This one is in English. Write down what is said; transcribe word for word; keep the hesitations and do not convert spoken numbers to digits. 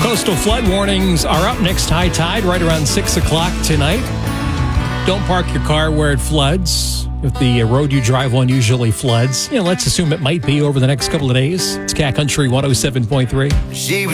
Coastal flood warnings are up next high tide right around six o'clock tonight. Don't park your car where it floods. If the road you drive on usually floods, you know, let's assume it might be over the next couple of days. It's Cat Country one oh seven point three. She was